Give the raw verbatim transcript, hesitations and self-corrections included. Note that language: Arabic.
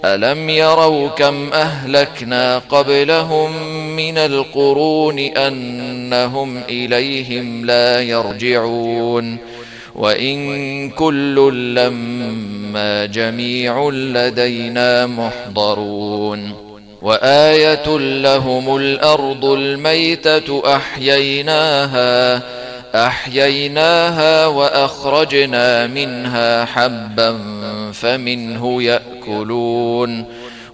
ألم يروا كم أهلكنا قبلهم من القرون أنهم إليهم لا يرجعون وإن كل لما جميع لدينا محضرون وآية لهم الأرض الميتة أحييناها أحييناها وأخرجنا منها حبا فمنه يأكلون